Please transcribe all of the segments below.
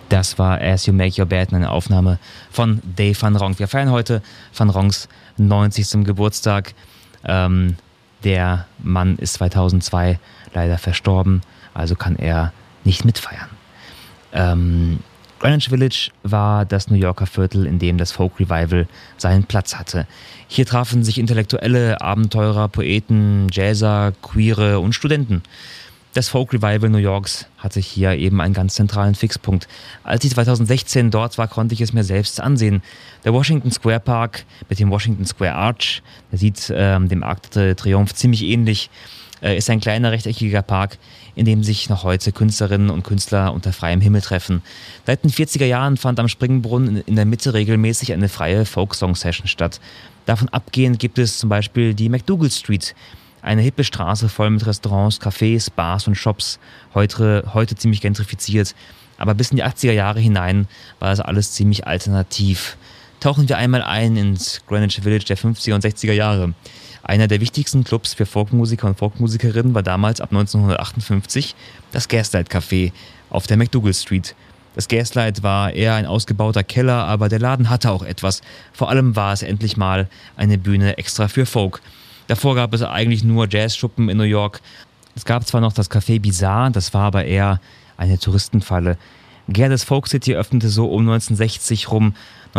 Das war As You Make Your Bed, eine Aufnahme von Dave van Ronk. Wir feiern heute Van Ronks 90. Geburtstag. Der Mann ist 2002 leider verstorben, also kann er nicht mitfeiern. Greenwich Village war das New Yorker Viertel, in dem das Folk Revival seinen Platz hatte. Hier trafen sich Intellektuelle, Abenteurer, Poeten, Jazzer, Queere und Studenten. Das Folk Revival New Yorks hatte hier eben einen ganz zentralen Fixpunkt. Als ich 2016 dort war, konnte ich es mir selbst ansehen. Der Washington Square Park mit dem Washington Square Arch, der sieht dem Arc de Triomphe ziemlich ähnlich, ist ein kleiner rechteckiger Park, in dem sich noch heute Künstlerinnen und Künstler unter freiem Himmel treffen. Seit den 40er Jahren fand am Springbrunnen in der Mitte regelmäßig eine freie Folk-Song-Session statt. Davon abgehend gibt es zum Beispiel die McDougal Street, eine hippe Straße voll mit Restaurants, Cafés, Bars und Shops, heute ziemlich gentrifiziert. Aber bis in die 80er Jahre hinein war das alles ziemlich alternativ. Tauchen wir einmal ein ins Greenwich Village der 50er und 60er Jahre. Einer der wichtigsten Clubs für Folkmusiker und Folkmusikerinnen war damals ab 1958 das Gaslight Café auf der McDougal Street. Das Gaslight war eher ein ausgebauter Keller, aber der Laden hatte auch etwas. Vor allem war es endlich mal eine Bühne extra für Folk. Davor gab es eigentlich nur Jazzschuppen in New York. Es gab zwar noch das Café Bizarre, das war aber eher eine Touristenfalle. Gerdes Folk City öffnete so um 1960 rum.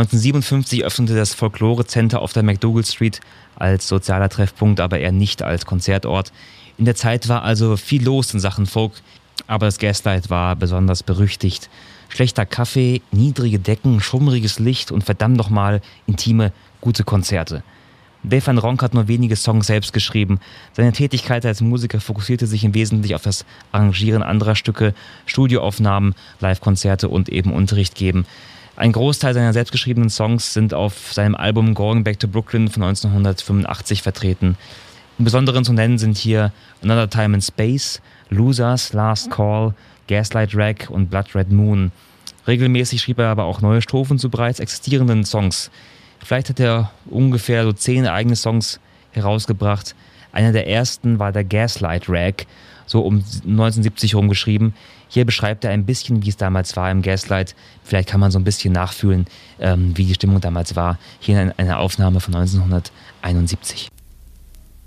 1957 öffnete das Folklore Center auf der McDougal Street als sozialer Treffpunkt, aber eher nicht als Konzertort. In der Zeit war also viel los in Sachen Folk, aber das Gaslight war besonders berüchtigt. Schlechter Kaffee, niedrige Decken, schummriges Licht und verdammt nochmal intime, gute Konzerte. Dave van Ronk hat nur wenige Songs selbst geschrieben. Seine Tätigkeit als Musiker fokussierte sich im Wesentlichen auf das Arrangieren anderer Stücke, Studioaufnahmen, Livekonzerte und eben Unterricht geben. Ein Großteil seiner selbstgeschriebenen Songs sind auf seinem Album Going Back to Brooklyn von 1985 vertreten. Im Besonderen zu nennen sind hier Another Time in Space, Losers, Last Call, Gaslight Rag und Blood Red Moon. Regelmäßig schrieb er aber auch neue Strophen zu bereits existierenden Songs. Vielleicht hat er ungefähr so 10 eigene Songs herausgebracht. Einer der ersten war der Gaslight Rag, so um 1970 herum geschrieben. Hier beschreibt er ein bisschen, wie es damals war im Gaslight. Vielleicht kann man so ein bisschen nachfühlen, wie die Stimmung damals war. Hier in einer Aufnahme von 1971.